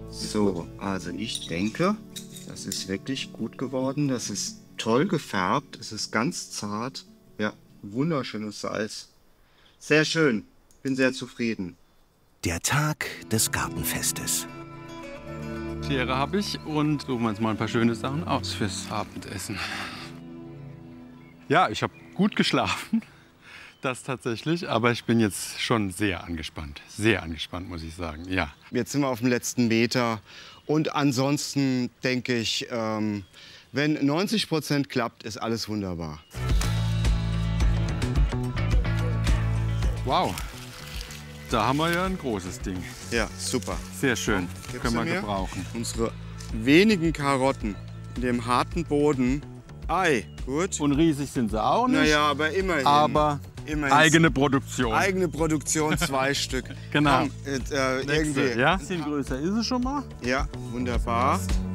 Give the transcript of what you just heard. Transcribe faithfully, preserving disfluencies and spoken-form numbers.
So, also ich denke, das ist wirklich gut geworden. Das ist toll gefärbt. Es ist ganz zart. Ja, wunderschönes Salz. Sehr schön. Bin sehr zufrieden. Der Tag des Gartenfestes. Schere habe ich und suchen wir uns mal ein paar schöne Sachen aus fürs Abendessen. Ja, ich habe gut geschlafen, das tatsächlich, aber ich bin jetzt schon sehr angespannt. Sehr angespannt, muss ich sagen, ja. Jetzt sind wir auf dem letzten Meter und ansonsten denke ich, ähm, wenn neunzig Prozent klappt, ist alles wunderbar. Wow, da haben wir ja ein großes Ding. Ja, super. Sehr schön, Gibst können du wir mir gebrauchen. Unsere wenigen Karotten in dem harten Boden. Ei, gut. Und riesig sind sie auch nicht, Naja, aber immerhin. aber immerhin. eigene Produktion. Eigene Produktion, zwei Stück. Genau. Komm, äh, äh, irgendwie. Ja? Ein bisschen größer ist es schon mal. Ja, wunderbar.